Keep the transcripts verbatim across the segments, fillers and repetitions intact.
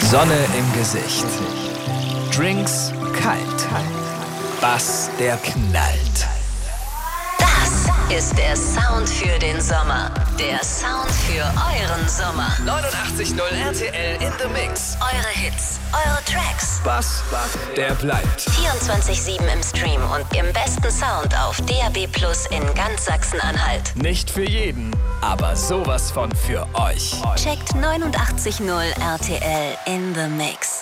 Sonne im Gesicht. Drinks kalt. Bass, der knallt. Das ist der Sound für den Sommer. Der Sound für euren Sommer. neunundachtzig Komma null R T L in the Mix. Eure Hits, eure Tracks. Bass, der bleibt. vierundzwanzig sieben im Stream und im besten Sound auf D A B Plus in ganz Sachsen-Anhalt. Nicht für jeden, aber sowas von für euch. Checkt neunundachtzig Komma null R T L in the Mix.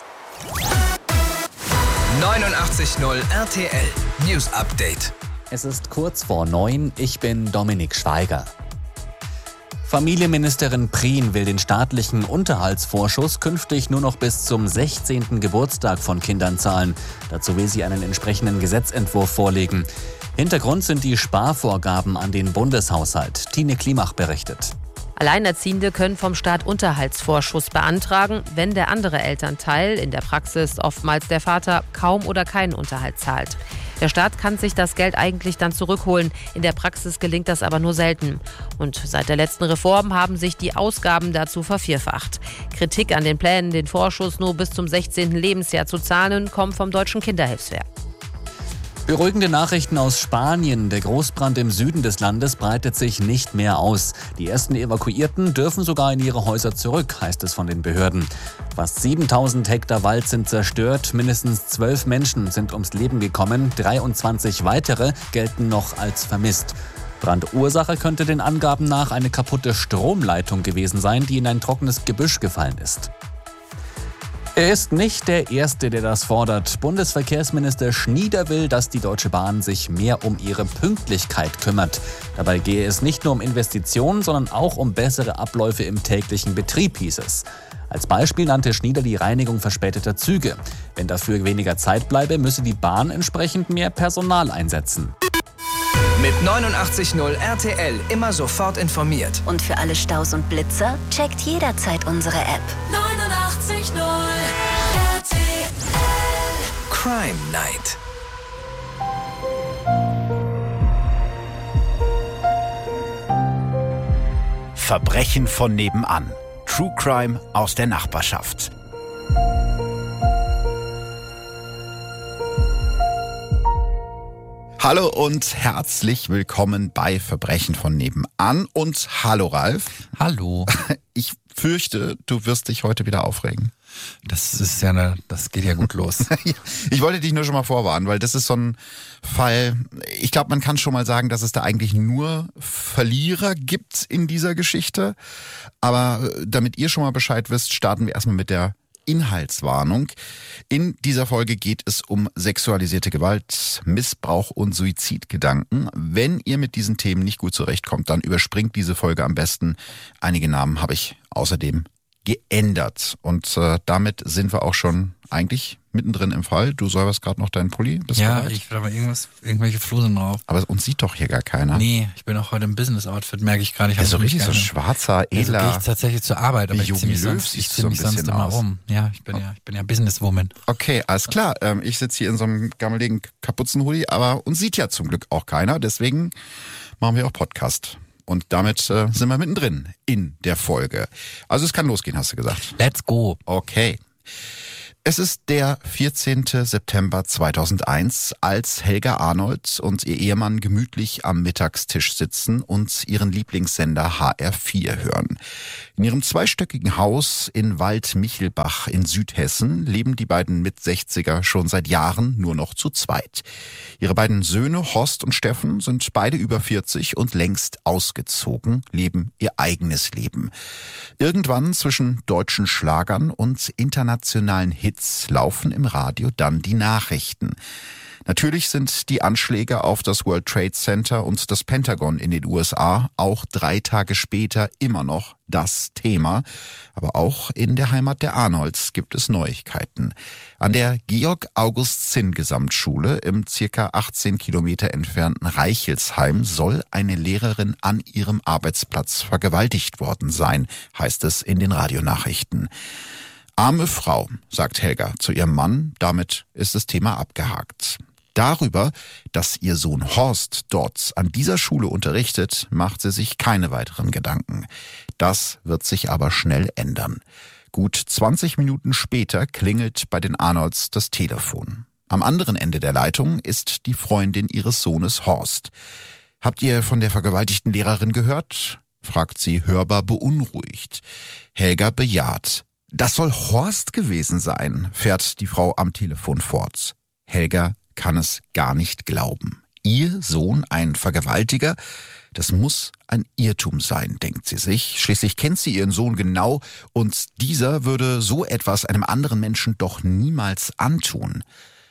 neunundachtzig Komma null R T L News Update. Es ist kurz vor neun, ich bin Dominik Schweiger. Familienministerin Prien will den staatlichen Unterhaltsvorschuss künftig nur noch bis zum sechzehnten Geburtstag von Kindern zahlen. Dazu will sie einen entsprechenden Gesetzentwurf vorlegen. Hintergrund sind die Sparvorgaben an den Bundeshaushalt. Tine Klimach berichtet. Alleinerziehende können vom Staat Unterhaltsvorschuss beantragen, wenn der andere Elternteil, in der Praxis oftmals der Vater, kaum oder keinen Unterhalt zahlt. Der Staat kann sich das Geld eigentlich dann zurückholen. In der Praxis gelingt das aber nur selten. Und seit der letzten Reform haben sich die Ausgaben dazu vervierfacht. Kritik an den Plänen, den Vorschuss nur bis zum sechzehnten Lebensjahr zu zahlen, kommt vom Deutschen Kinderhilfswerk. Beruhigende Nachrichten aus Spanien. Der Großbrand im Süden des Landes breitet sich nicht mehr aus. Die ersten Evakuierten dürfen sogar in ihre Häuser zurück, heißt es von den Behörden. Fast siebentausend Hektar Wald sind zerstört, mindestens zwölf Menschen sind ums Leben gekommen, dreiundzwanzig weitere gelten noch als vermisst. Brandursache könnte den Angaben nach eine kaputte Stromleitung gewesen sein, die in ein trockenes Gebüsch gefallen ist. Er ist nicht der Erste, der das fordert. Bundesverkehrsminister Schnieder will, dass die Deutsche Bahn sich mehr um ihre Pünktlichkeit kümmert. Dabei gehe es nicht nur um Investitionen, sondern auch um bessere Abläufe im täglichen Betrieb, hieß es. Als Beispiel nannte Schnieder die Reinigung verspäteter Züge. Wenn dafür weniger Zeit bleibe, müsse die Bahn entsprechend mehr Personal einsetzen. Mit neunundachtzig Komma null R T L immer sofort informiert. Und für alle Staus und Blitzer checkt jederzeit unsere App. neunundachtzig Komma null R T L Crime Night. Verbrechen von nebenan. True Crime aus der Nachbarschaft. Hallo und herzlich willkommen bei Verbrechen von nebenan. Und hallo Ralf. Hallo. Ich fürchte, du wirst dich heute wieder aufregen. Das ist ja eine, das geht ja gut los. Ich wollte dich nur schon mal vorwarnen, weil das ist so ein Fall, ich glaube, man kann schon mal sagen, dass es da eigentlich nur Verlierer gibt in dieser Geschichte. Aber damit ihr schon mal Bescheid wisst, starten wir erstmal mit der Inhaltswarnung. In dieser Folge geht es um sexualisierte Gewalt, Missbrauch und Suizidgedanken. Wenn ihr mit diesen Themen nicht gut zurechtkommt, dann überspringt diese Folge am besten. Einige Namen habe ich außerdem geändert. Und äh, damit sind wir auch schon eigentlich mittendrin im Fall. Du säuberst gerade noch deinen Pulli. Bist ja, bereit? ich will aber irgendwas, irgendwelche Flusen drauf. Aber uns sieht doch hier gar keiner. Nee, ich bin auch heute im Business-Outfit, merke ich gerade. Ich Ja, so mich richtig so gerne- schwarzer, Ja, so edler. gehe ich tatsächlich zur Arbeit, aber wie ich ziehe mich Jogi Löw sonst, ich siehst zieh du ein mich sonst bisschen immer aus. rum. Ja, ich bin ja, ich bin ja Businesswoman. Okay, alles klar. Ähm, ich sitze hier in so einem gammeligen Kapuzenhoodie, aber uns sieht ja zum Glück auch keiner. Deswegen machen wir auch Podcast. Und damit äh, sind wir mittendrin in der Folge. Also es kann losgehen, hast du gesagt. Let's go. Okay. Es ist der vierzehnten September zweitausendeins, als Helga Arnold und ihr Ehemann gemütlich am Mittagstisch sitzen und ihren Lieblingssender H R vier hören. In ihrem zweistöckigen Haus in Waldmichelbach in Südhessen leben die beiden Mit-sechziger schon seit Jahren nur noch zu zweit. Ihre beiden Söhne Horst und Steffen sind beide über vierzig und längst ausgezogen, leben ihr eigenes Leben. Irgendwann zwischen deutschen Schlagern und internationalen Hits laufen im Radio dann die Nachrichten. Natürlich sind die Anschläge auf das World Trade Center und das Pentagon in den U S A auch drei Tage später immer noch das Thema. Aber auch in der Heimat der Arnolds gibt es Neuigkeiten. An der Georg-August-Zinn-Gesamtschule im circa achtzehn Kilometer entfernten Reichelsheim soll eine Lehrerin an ihrem Arbeitsplatz vergewaltigt worden sein, heißt es in den Radionachrichten. Arme Frau, sagt Helga zu ihrem Mann, damit ist das Thema abgehakt. Darüber, dass ihr Sohn Horst dort an dieser Schule unterrichtet, macht sie sich keine weiteren Gedanken. Das wird sich aber schnell ändern. Gut zwanzig Minuten später klingelt bei den Arnolds das Telefon. Am anderen Ende der Leitung ist die Freundin ihres Sohnes Horst. »Habt ihr von der vergewaltigten Lehrerin gehört?« fragt sie hörbar beunruhigt. Helga bejaht. »Das soll Horst gewesen sein«, fährt die Frau am Telefon fort. Helga kann es gar nicht glauben. Ihr Sohn ein Vergewaltiger? Das muss ein Irrtum sein, denkt sie sich. Schließlich kennt sie ihren Sohn genau und dieser würde so etwas einem anderen Menschen doch niemals antun.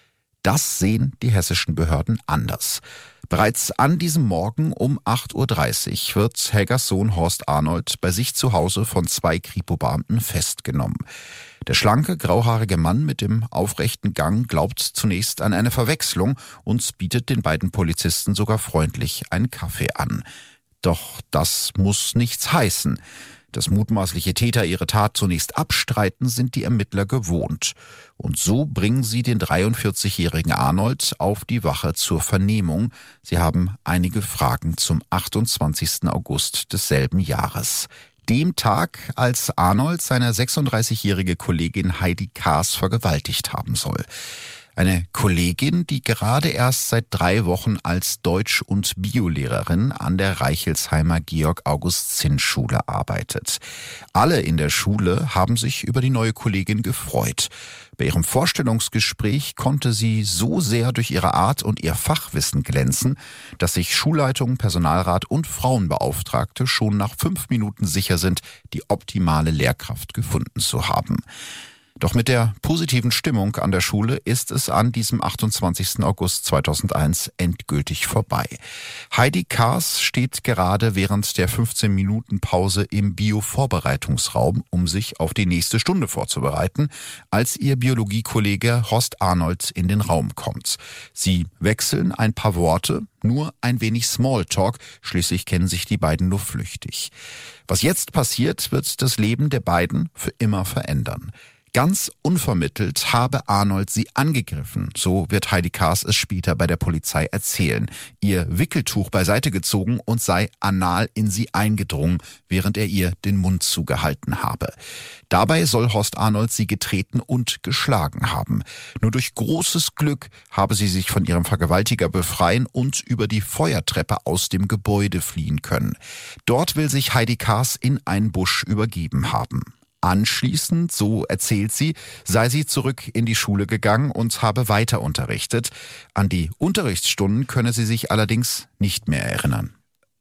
Das sehen die hessischen Behörden anders. Bereits an diesem Morgen um acht Uhr dreißig wird Helgas Sohn Horst Arnold bei sich zu Hause von zwei Kripo-Beamten festgenommen. Der schlanke, grauhaarige Mann mit dem aufrechten Gang glaubt zunächst an eine Verwechslung und bietet den beiden Polizisten sogar freundlich einen Kaffee an. Doch das muss nichts heißen. Dass mutmaßliche Täter ihre Tat zunächst abstreiten, sind die Ermittler gewohnt. Und so bringen sie den dreiundvierzigjährigen Arnold auf die Wache zur Vernehmung. Sie haben einige Fragen zum achtundzwanzigsten August desselben Jahres. Dem Tag, als Arnold seine sechsunddreißigjährige Kollegin Heidi Kaas vergewaltigt haben soll. Eine Kollegin, die gerade erst seit drei Wochen als Deutsch- und Biolehrerin an der Reichelsheiner Georg-August-Zinn-Schule arbeitet. Alle in der Schule haben sich über die neue Kollegin gefreut. Bei ihrem Vorstellungsgespräch konnte sie so sehr durch ihre Art und ihr Fachwissen glänzen, dass sich Schulleitung, Personalrat und Frauenbeauftragte schon nach fünf Minuten sicher sind, die optimale Lehrkraft gefunden zu haben. Doch mit der positiven Stimmung an der Schule ist es an diesem achtundzwanzigsten August zweitausendeins endgültig vorbei. Heidi Kaas steht gerade während der fünfzehn Minuten Pause im Bio-Vorbereitungsraum, um sich auf die nächste Stunde vorzubereiten, als ihr Biologiekollege Horst Arnold in den Raum kommt. Sie wechseln ein paar Worte, nur ein wenig Smalltalk, schließlich kennen sich die beiden nur flüchtig. Was jetzt passiert, wird das Leben der beiden für immer verändern. Ganz unvermittelt habe Arnold sie angegriffen, so wird Heidi Kaas es später bei der Polizei erzählen. Ihr Wickeltuch beiseite gezogen und sei anal in sie eingedrungen, während er ihr den Mund zugehalten habe. Dabei soll Horst Arnold sie getreten und geschlagen haben. Nur durch großes Glück habe sie sich von ihrem Vergewaltiger befreien und über die Feuertreppe aus dem Gebäude fliehen können. Dort will sich Heidi Kaas in einen Busch übergeben haben. Anschließend, so erzählt sie, sei sie zurück in die Schule gegangen und habe weiter unterrichtet. An die Unterrichtsstunden könne sie sich allerdings nicht mehr erinnern.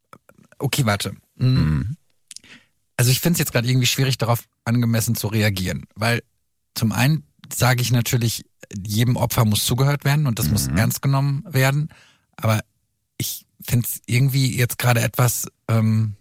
Okay, warte. Mhm. Also ich finde es jetzt gerade irgendwie schwierig, darauf angemessen zu reagieren. Weil zum einen sage ich natürlich, jedem Opfer muss zugehört werden und das mhm. muss ernst genommen werden. Aber ich finde es irgendwie jetzt gerade etwas ähm,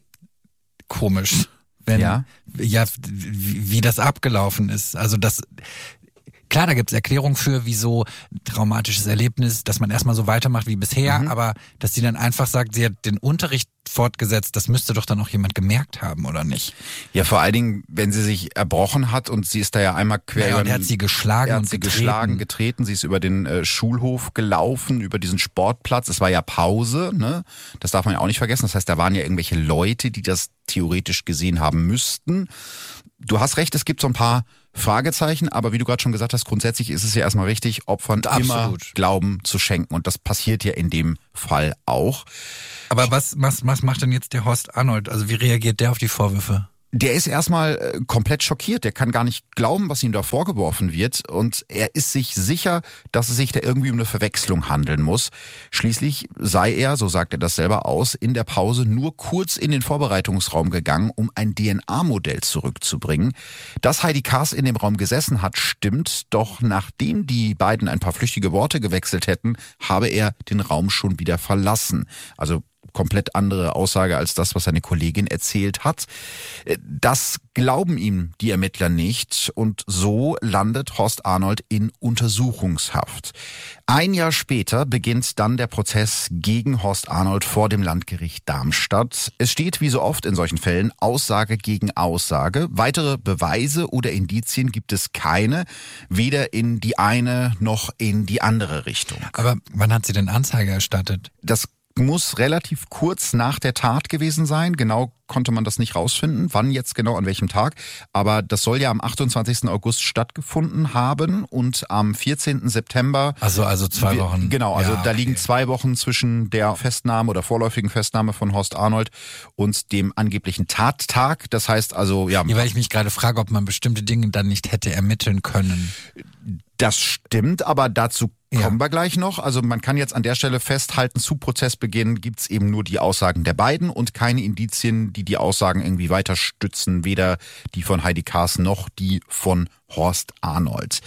komisch. Wenn, ja, ja wie, wie das abgelaufen ist. Also das, klar, da gibt es Erklärungen für, wieso traumatisches Erlebnis, dass man erstmal so weitermacht wie bisher, mhm. aber dass sie dann einfach sagt, sie hat den Unterricht fortgesetzt, das müsste doch dann auch jemand gemerkt haben, oder nicht? Ja, vor allen Dingen, wenn sie sich erbrochen hat und sie ist da ja einmal quer ja, über und er hat sie geschlagen er hat und sie getreten. geschlagen, getreten, sie ist über den äh, Schulhof gelaufen, über diesen Sportplatz, es war ja Pause, ne? Das darf man ja auch nicht vergessen, das heißt, da waren ja irgendwelche Leute, die das theoretisch gesehen haben müssten. Du hast recht, es gibt so ein paar Fragezeichen, aber wie du gerade schon gesagt hast, grundsätzlich ist es ja erstmal richtig, Opfern immer Glauben zu schenken und das passiert ja in dem Fall auch. Aber was, was, was macht denn jetzt der Horst Arnold? Also wie reagiert der auf die Vorwürfe? Der ist erstmal äh, komplett schockiert, der kann gar nicht glauben, was ihm da vorgeworfen wird und er ist sich sicher, dass es sich da irgendwie um eine Verwechslung handeln muss. Schließlich sei er, so sagt er das selber aus, in der Pause nur kurz in den Vorbereitungsraum gegangen, um ein D N A-Modell zurückzubringen. Dass Heidi Kaas in dem Raum gesessen hat, stimmt, doch nachdem die beiden ein paar flüchtige Worte gewechselt hätten, habe er den Raum schon wieder verlassen. Also komplett andere Aussage als das, was seine Kollegin erzählt hat. Das glauben ihm die Ermittler nicht und so landet Horst Arnold in Untersuchungshaft. Ein Jahr später beginnt dann der Prozess gegen Horst Arnold vor dem Landgericht Darmstadt. Es steht wie so oft in solchen Fällen Aussage gegen Aussage. Weitere Beweise oder Indizien gibt es keine, weder in die eine noch in die andere Richtung. Aber wann hat sie denn Anzeige erstattet? Das muss relativ kurz nach der Tat gewesen sein. Genau konnte man das nicht rausfinden, wann jetzt genau, an welchem Tag. Aber das soll ja am achtundzwanzigsten August stattgefunden haben und am vierzehnten September. Also also zwei Wochen. Genau, also ja, da okay. liegen zwei Wochen zwischen der Festnahme oder vorläufigen Festnahme von Horst Arnold und dem angeblichen Tattag. Das heißt also, ja. Ja, weil ich mich gerade frage, ob man bestimmte Dinge dann nicht hätte ermitteln können. Das stimmt, aber dazu Ja. kommen wir gleich noch. Also man kann jetzt an der Stelle festhalten, zu Prozessbeginn gibt's eben nur die Aussagen der beiden und keine Indizien, die die Aussagen irgendwie weiter stützen, weder die von Heidi Kaas noch die von Horst Arnold.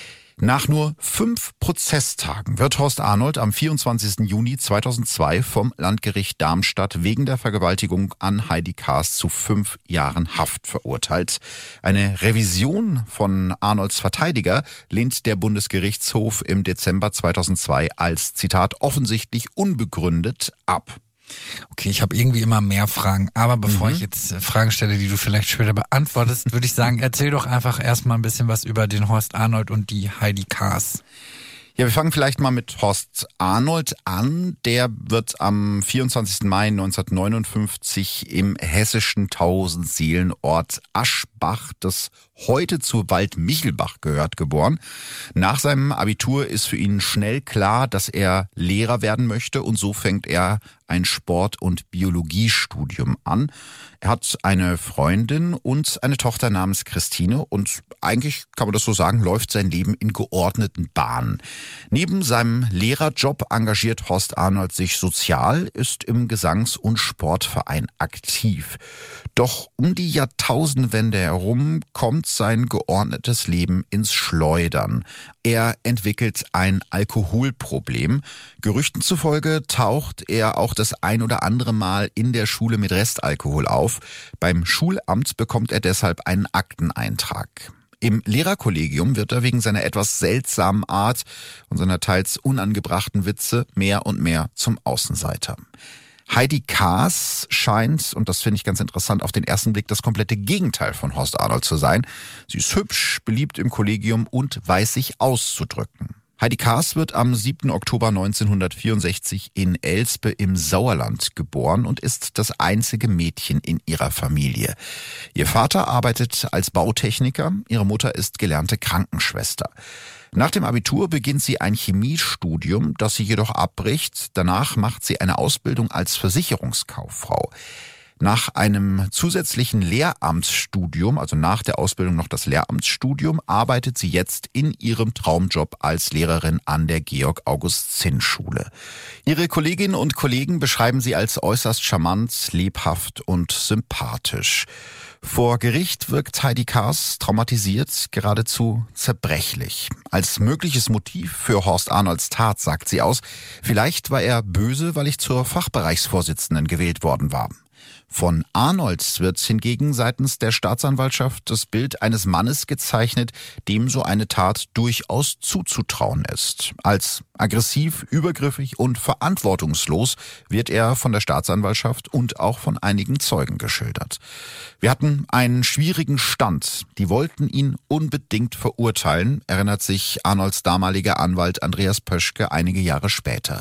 Nach nur fünf Prozesstagen wird Horst Arnold am vierundzwanzigsten Juni zweitausendzwei vom Landgericht Darmstadt wegen der Vergewaltigung an Heidi Kaas zu fünf Jahren Haft verurteilt. Eine Revision von Arnolds Verteidiger lehnt der Bundesgerichtshof im Dezember zweitausendzwei als, Zitat, offensichtlich unbegründet ab. Okay, ich habe irgendwie immer mehr Fragen, aber bevor Mhm. ich jetzt Fragen stelle, die du vielleicht später beantwortest, würde ich sagen, erzähl doch einfach erstmal ein bisschen was über den Horst Arnold und die Heidi Kaas. Ja, wir fangen vielleicht mal mit Horst Arnold an. Der wird am vierundzwanzigsten Mai neunzehnhundertneunundfünfzig im hessischen Tausendseelenort Aschbach, das heute zu Waldmichelbach gehört, geboren. Nach seinem Abitur ist für ihn schnell klar, dass er Lehrer werden möchte und so fängt er ein Sport- und Biologiestudium an. Er hat eine Freundin und eine Tochter namens Christine und eigentlich kann man das so sagen, läuft sein Leben in geordneten Bahnen. Neben seinem Lehrerjob engagiert Horst Arnold sich sozial, ist im Gesangs- und Sportverein aktiv. Doch um die Jahrtausendwende herum kommt sein geordnetes Leben ins Schleudern. Er entwickelt ein Alkoholproblem. Gerüchten zufolge taucht er auch das ein oder andere Mal in der Schule mit Restalkohol auf. Beim Schulamt bekommt er deshalb einen Akteneintrag. Im Lehrerkollegium wird er wegen seiner etwas seltsamen Art und seiner teils unangebrachten Witze mehr und mehr zum Außenseiter. Heidi Kaas scheint, und das finde ich ganz interessant, auf den ersten Blick das komplette Gegenteil von Horst Arnold zu sein. Sie ist hübsch, beliebt im Kollegium und weiß sich auszudrücken. Heidi Kaas wird am siebten Oktober neunzehnhundertvierundsechzig in Elspe im Sauerland geboren und ist das einzige Mädchen in ihrer Familie. Ihr Vater arbeitet als Bautechniker, ihre Mutter ist gelernte Krankenschwester. Nach dem Abitur beginnt sie ein Chemiestudium, das sie jedoch abbricht. Danach macht sie eine Ausbildung als Versicherungskauffrau. Nach einem zusätzlichen Lehramtsstudium, also nach der Ausbildung noch das Lehramtsstudium, arbeitet sie jetzt in ihrem Traumjob als Lehrerin an der Georg-August-Zinn-Schule. Ihre Kolleginnen und Kollegen beschreiben sie als äußerst charmant, lebhaft und sympathisch. Vor Gericht wirkt Heidi Kaas traumatisiert, geradezu zerbrechlich. Als mögliches Motiv für Horst Arnolds Tat sagt sie aus, vielleicht war er böse, weil ich zur Fachbereichsvorsitzenden gewählt worden war. Von Arnolds wird hingegen seitens der Staatsanwaltschaft das Bild eines Mannes gezeichnet, dem so eine Tat durchaus zuzutrauen ist. Als aggressiv, übergriffig und verantwortungslos wird er von der Staatsanwaltschaft und auch von einigen Zeugen geschildert. Wir hatten einen schwierigen Stand. Die wollten ihn unbedingt verurteilen, erinnert sich Arnolds damaliger Anwalt Andreas Pöschke einige Jahre später.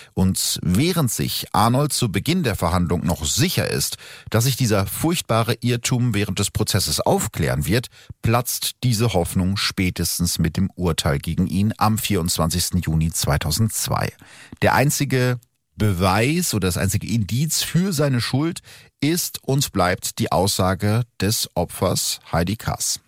Und während sich Arnold zu Beginn der Verhandlung noch sicher ist, dass sich dieser furchtbare Irrtum während des Prozesses aufklären wird, platzt diese Hoffnung spätestens mit dem Urteil gegen ihn am vierundzwanzigsten Juni zweitausendzwei. Der einzige Beweis oder das einzige Indiz für seine Schuld ist und bleibt die Aussage des Opfers Heidi Kaas.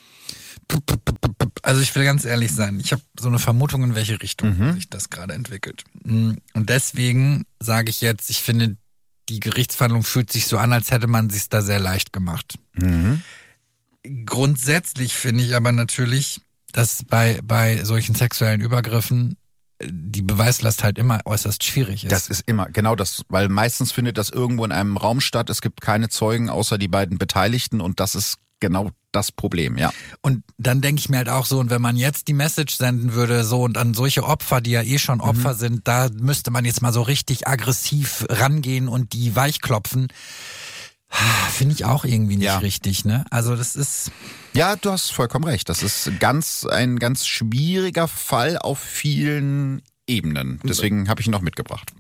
Also ich will ganz ehrlich sein, ich habe so eine Vermutung, in welche Richtung Mhm. sich das gerade entwickelt. Und deswegen sage ich jetzt, ich finde, die Gerichtsverhandlung fühlt sich so an, als hätte man sich da sehr leicht gemacht. Mhm. Grundsätzlich finde ich aber natürlich, dass bei, bei solchen sexuellen Übergriffen die Beweislast halt immer äußerst schwierig ist. Das ist immer, genau das, weil meistens findet das irgendwo in einem Raum statt. Es gibt keine Zeugen außer die beiden Beteiligten und das ist genau das Problem, ja. Und dann denke ich mir halt auch so, und wenn man jetzt die Message senden würde, so und an solche Opfer, die ja eh schon Opfer mhm. sind, da müsste man jetzt mal so richtig aggressiv rangehen und die weichklopfen. Finde ich auch irgendwie nicht ja. richtig, ne? Also das ist... Ja, du hast vollkommen recht. Das ist ganz ein ganz schwieriger Fall auf vielen Ebenen. Deswegen habe ich ihn noch mitgebracht.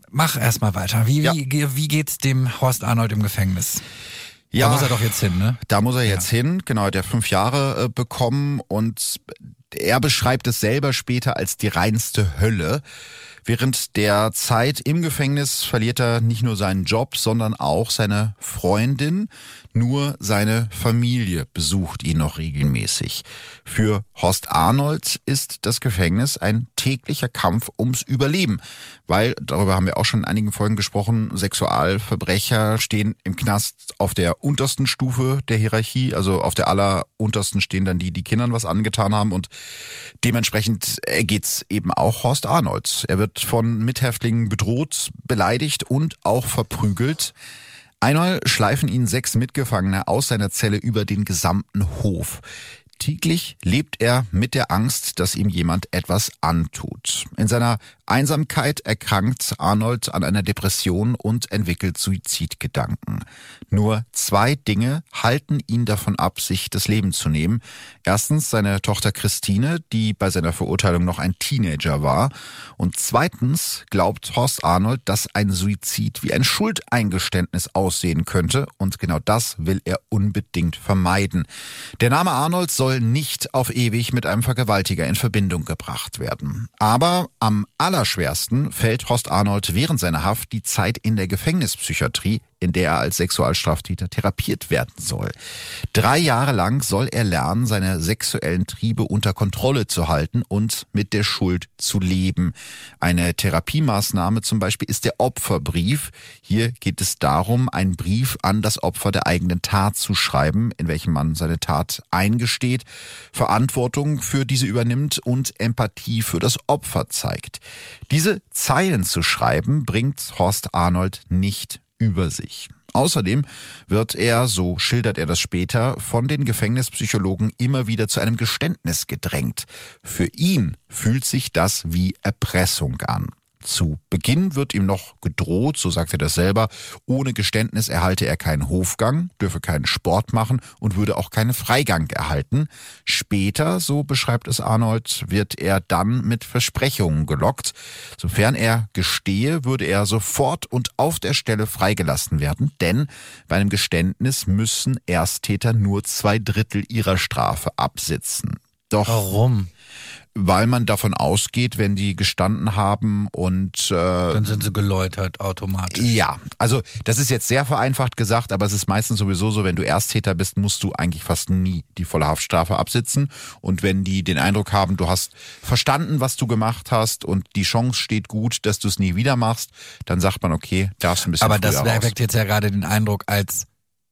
mach erstmal weiter. Wie, Ja. wie, wie geht's dem Horst Arnold im Gefängnis? Ja, Da muss er doch jetzt hin, ne? Da muss er jetzt Ja. hin. Genau, er hat ja fünf Jahre äh, bekommen und er beschreibt es selber später als die reinste Hölle. Während der Zeit im Gefängnis verliert er nicht nur seinen Job, sondern auch seine Freundin. Nur seine Familie besucht ihn noch regelmäßig. Für Horst Arnold ist das Gefängnis ein täglicher Kampf ums Überleben. Weil, darüber haben wir auch schon in einigen Folgen gesprochen, Sexualverbrecher stehen im Knast auf der untersten Stufe der Hierarchie. Also auf der alleruntersten stehen dann die, die Kindern was angetan haben. Und dementsprechend geht's eben auch Horst Arnold. Er wird von Mithäftlingen bedroht, beleidigt und auch verprügelt. Einmal schleifen ihn sechs Mitgefangene aus seiner Zelle über den gesamten Hof. Täglich lebt er mit der Angst, dass ihm jemand etwas antut. In seiner Einsamkeit erkrankt Arnold an einer Depression und entwickelt Suizidgedanken. Nur zwei Dinge halten ihn davon ab, sich das Leben zu nehmen. Erstens seine Tochter Christine, die bei seiner Verurteilung noch ein Teenager war. Und zweitens glaubt Horst Arnold, dass ein Suizid wie ein Schuldeingeständnis aussehen könnte. Und genau das will er unbedingt vermeiden. Der Name Arnold soll nicht auf ewig mit einem Vergewaltiger in Verbindung gebracht werden. Aber am allerschwersten fällt Horst Arnold während seiner Haft die Zeit in der Gefängnispsychiatrie, in der er als Sexualstraftäter therapiert werden soll. Drei Jahre lang soll er lernen, seine sexuellen Triebe unter Kontrolle zu halten und mit der Schuld zu leben. Eine Therapiemaßnahme zum Beispiel ist der Opferbrief. Hier geht es darum, einen Brief an das Opfer der eigenen Tat zu schreiben, in welchem man seine Tat eingesteht, Verantwortung für diese übernimmt und Empathie für das Opfer zeigt. Diese Zeilen zu schreiben, bringt Horst Arnold nicht über sich. Außerdem wird er, so schildert er das später, von den Gefängnispsychologen immer wieder zu einem Geständnis gedrängt. Für ihn fühlt sich das wie Erpressung an. Zu Beginn wird ihm noch gedroht, so sagt er das selber, ohne Geständnis erhalte er keinen Hofgang, dürfe keinen Sport machen und würde auch keinen Freigang erhalten. Später, so beschreibt es Arnold, wird er dann mit Versprechungen gelockt. Sofern er gestehe, würde er sofort und auf der Stelle freigelassen werden, denn bei einem Geständnis müssen Ersttäter nur zwei Drittel ihrer Strafe absitzen. Doch Warum? Weil man davon ausgeht, wenn die gestanden haben und... Äh, Dann sind sie geläutert automatisch. Ja, also das ist jetzt sehr vereinfacht gesagt, aber es ist meistens sowieso so, wenn du Ersttäter bist, musst du eigentlich fast nie die volle Haftstrafe absitzen. Und wenn die den Eindruck haben, du hast verstanden, was du gemacht hast und die Chance steht gut, dass du es nie wieder machst, dann sagt man, okay, darfst ein bisschen Aber früher das raus. erweckt jetzt ja gerade den Eindruck als,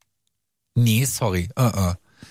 nee, sorry, uh -uh.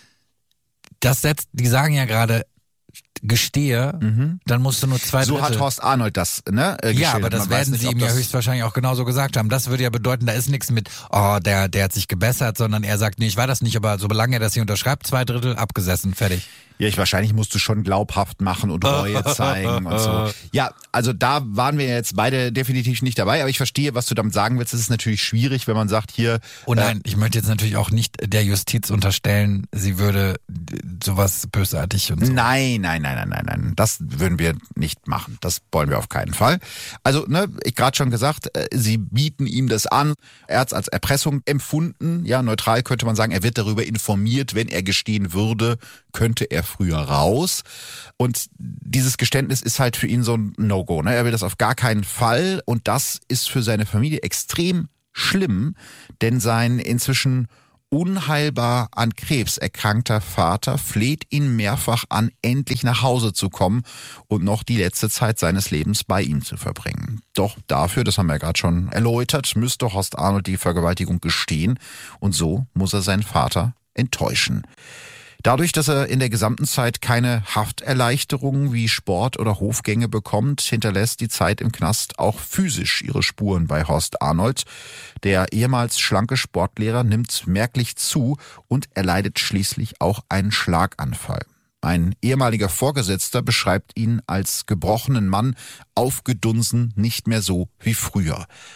Das setzt, die sagen ja gerade, gestehe, mhm. dann musst du nur zwei So Drittel. hat Horst Arnold das, ne? Äh, ja, aber das Man weiß werden nicht, sie ob ihm ja das- höchstwahrscheinlich auch genauso gesagt haben. Das würde ja bedeuten, da ist nichts mit, oh, der, der hat sich gebessert, sondern er sagt, nee, ich war das nicht, aber solange er das hier unterschreibt, zwei Drittel abgesessen, fertig. Ja, ich wahrscheinlich musst du schon glaubhaft machen und Reue zeigen und so. Ja, also da waren wir jetzt beide definitiv nicht dabei, aber ich verstehe, was du damit sagen willst. Es ist natürlich schwierig, wenn man sagt, hier... Oh nein, ich möchte jetzt natürlich auch nicht der Justiz unterstellen, sie würde sowas bösartig und so. Nein, nein, nein, nein, nein, nein. Das würden wir nicht machen. Das wollen wir auf keinen Fall. Also, ne, ich gerade schon gesagt, äh, sie bieten ihm das an. Er hat es als Erpressung empfunden. Ja, neutral könnte man sagen, er wird darüber informiert, wenn er gestehen würde, könnte er früher raus. Und dieses Geständnis ist halt für ihn so ein No-Go. Ne? Er will das auf gar keinen Fall. Und das ist für seine Familie extrem schlimm, denn sein inzwischen unheilbar an Krebs erkrankter Vater fleht ihn mehrfach an, endlich nach Hause zu kommen und noch die letzte Zeit seines Lebens bei ihm zu verbringen. Doch dafür, das haben wir ja gerade schon erläutert, müsste Horst Arnold die Vergewaltigung gestehen und so muss er seinen Vater enttäuschen. Dadurch, dass er in der gesamten Zeit keine Hafterleichterungen wie Sport oder Hofgänge bekommt, hinterlässt die Zeit im Knast auch physisch ihre Spuren bei Horst Arnold. Der ehemals schlanke Sportlehrer nimmt merklich zu und erleidet schließlich auch einen Schlaganfall. Ein ehemaliger Vorgesetzter beschreibt ihn als gebrochenen Mann, aufgedunsen, nicht mehr so wie früher.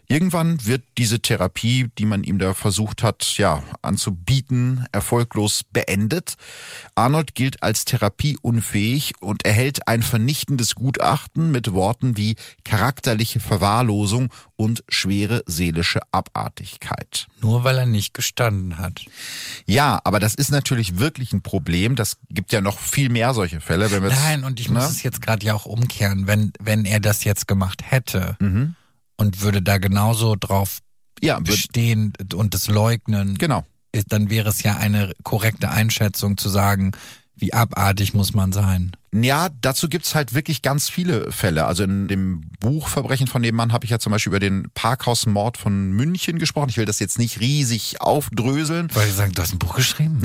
Irgendwann wird diese Therapie, die man ihm da versucht hat, ja, anzubieten, erfolglos beendet. Arnold gilt als therapieunfähig und erhält ein vernichtendes Gutachten mit Worten wie charakterliche Verwahrlosung und schwere seelische Abartigkeit. Nur weil er nicht gestanden hat. Ja, aber das ist natürlich wirklich ein Problem. Das gibt ja noch viel mehr solche Fälle. Wenn wir jetzt, Nein, und ich ne? muss es jetzt gerade ja auch umkehren, wenn, wenn er das jetzt gemacht hätte Mhm. und würde da genauso drauf Ja, wird, bestehen und das leugnen, genau. ist, dann wäre es ja eine korrekte Einschätzung zu sagen, wie abartig muss man sein. Ja, dazu gibt's halt wirklich ganz viele Fälle. Also in dem Buch Verbrechen von nebenan habe ich ja zum Beispiel über den Parkhausmord von München gesprochen. Ich will das jetzt nicht riesig aufdröseln. Wollte ich sagen, du hast ein Buch geschrieben?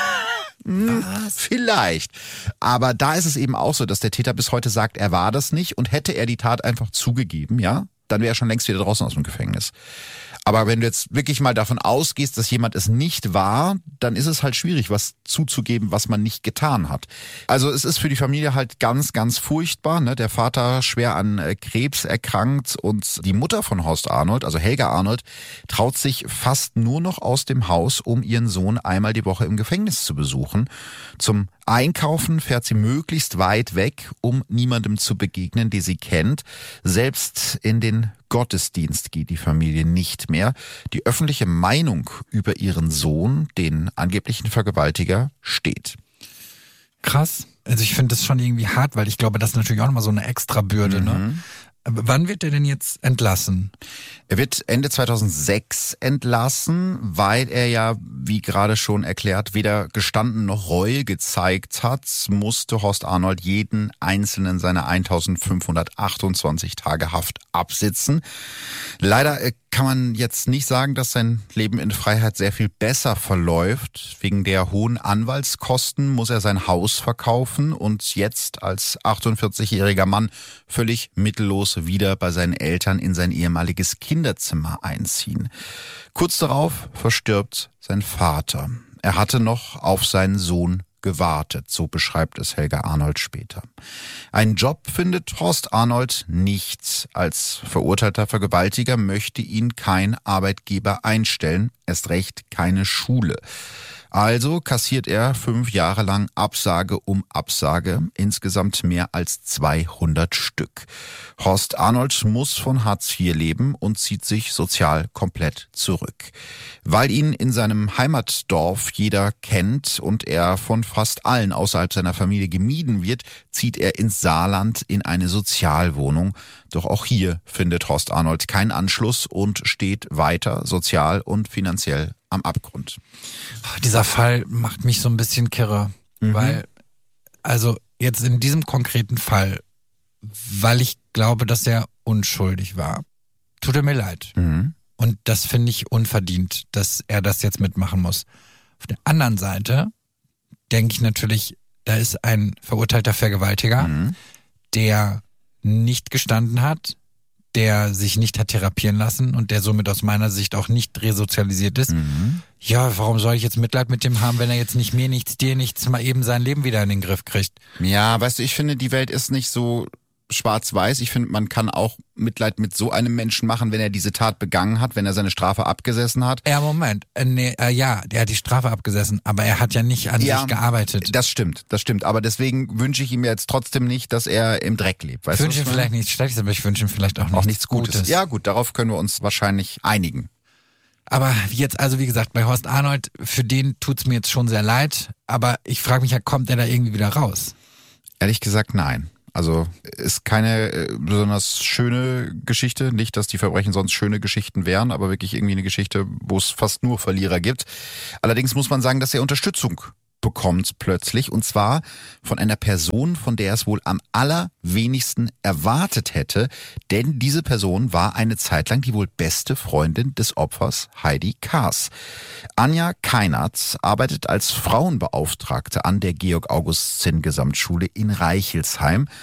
Hm, vielleicht. Aber da ist es eben auch so, dass der Täter bis heute sagt, er war das nicht. Und hätte er die Tat einfach zugegeben, ja, dann wäre er schon längst wieder draußen aus dem Gefängnis. Aber wenn du jetzt wirklich mal davon ausgehst, dass jemand es nicht war, dann ist es halt schwierig, was zuzugeben, was man nicht getan hat. Also es ist für die Familie halt ganz, ganz furchtbar. Ne? Der Vater schwer an Krebs erkrankt und die Mutter von Horst Arnold, also Helga Arnold, traut sich fast nur noch aus dem Haus, um ihren Sohn einmal die Woche im Gefängnis zu besuchen. Zum Einkaufen fährt sie möglichst weit weg, um niemandem zu begegnen, den sie kennt. Selbst in den Gottesdienst geht die Familie nicht mehr. Die öffentliche Meinung über ihren Sohn, den angeblichen Vergewaltiger, steht. Krass. Also ich finde das schon irgendwie hart, weil ich glaube, das ist natürlich auch nochmal so eine extra Bürde. Mhm. Ne? Aber wann wird er denn jetzt entlassen? Er wird Ende zweitausendsechs entlassen, weil er ja, wie gerade schon erklärt, weder gestanden noch Reue gezeigt hat, musste Horst Arnold jeden einzelnen seiner eintausendfünfhundertachtundzwanzig Tage Haft absitzen. Leider kann man jetzt nicht sagen, dass sein Leben in Freiheit sehr viel besser verläuft. Wegen der hohen Anwaltskosten muss er sein Haus verkaufen und jetzt als achtundvierzigjähriger Mann völlig mittellos wieder bei seinen Eltern in sein ehemaliges Kinderzimmer einziehen. Kurz darauf verstirbt sein Vater. Er hatte noch auf seinen Sohn gewartet, so beschreibt es Helga Arnold später. Einen Job findet Horst Arnold nicht. Als verurteilter Vergewaltiger möchte ihn kein Arbeitgeber einstellen, erst recht keine Schule. Also kassiert er fünf Jahre lang Absage um Absage, insgesamt mehr als zweihundert Stück. Horst Arnold muss von Hartz vier leben und zieht sich sozial komplett zurück. Weil ihn in seinem Heimatdorf jeder kennt und er von fast allen außerhalb seiner Familie gemieden wird, zieht er ins Saarland in eine Sozialwohnung. Doch auch hier findet Horst Arnold keinen Anschluss und steht weiter sozial und finanziell am Abgrund. Dieser Fall macht mich so ein bisschen kirre, mhm. weil, also jetzt in diesem konkreten Fall, weil ich glaube, dass er unschuldig war, tut er mir leid. Mhm. Und das finde ich unverdient, dass er das jetzt mitmachen muss. Auf der anderen Seite denke ich natürlich, da ist ein verurteilter Vergewaltiger, mhm. der nicht gestanden hat, der sich nicht hat therapieren lassen und der somit aus meiner Sicht auch nicht resozialisiert ist. Mhm. Ja, warum soll ich jetzt Mitleid mit dem haben, wenn er jetzt nicht mir nichts, dir nichts, mal eben sein Leben wieder in den Griff kriegt? Ja, weißt du, ich finde, die Welt ist nicht so schwarz-weiß. Ich finde, man kann auch Mitleid mit so einem Menschen machen, wenn er diese Tat begangen hat, wenn er seine Strafe abgesessen hat. Ja, Moment. Äh, nee, äh, ja, der hat die Strafe abgesessen, aber er hat ja nicht an ja, sich gearbeitet. Das stimmt, das stimmt. Aber deswegen wünsche ich ihm jetzt trotzdem nicht, dass er im Dreck lebt. Weißt ich wünsche ihm vielleicht nichts Schlechtes, aber ich wünsche ihm vielleicht auch, auch nichts, nichts Gutes. Gutes. Ja gut, darauf können wir uns wahrscheinlich einigen. Aber jetzt, also wie gesagt, bei Horst Arnold, für den tut's mir jetzt schon sehr leid, aber ich frage mich ja, kommt er da irgendwie wieder raus? Ehrlich gesagt, nein. Also ist keine äh, besonders schöne Geschichte. Nicht, dass die Verbrechen sonst schöne Geschichten wären, aber wirklich irgendwie eine Geschichte, wo es fast nur Verlierer gibt. Allerdings muss man sagen, dass er Unterstützung bekommt plötzlich, und zwar von einer Person, von der es wohl am allerwenigsten erwartet hätte, denn diese Person war eine Zeit lang die wohl beste Freundin des Opfers, Heidi Kaas. Anja Keinertz arbeitet als Frauenbeauftragte an der Georg-August-Zinn-Gesamtschule in Reichelsheim